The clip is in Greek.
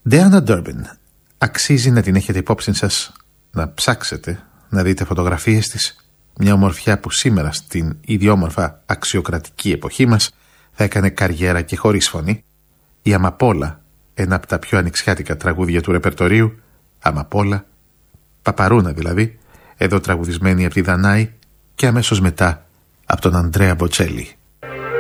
Diana Durbin. Αξίζει να την έχετε υπόψη σας, να ψάξετε, να δείτε φωτογραφίες της. Μια ομορφιά που σήμερα στην ιδιόμορφα αξιοκρατική εποχή μας θα έκανε καριέρα και χωρίς φωνή. Η Αμαπόλα, ένα από τα πιο ανοιξιάτικα τραγούδια του ρεπερτορίου. Αμαπόλα, Παπαρούνα δηλαδή, εδώ τραγουδισμένη από τη Δανάη και αμέσως μετά από τον Αντρέα Μποτσέλη.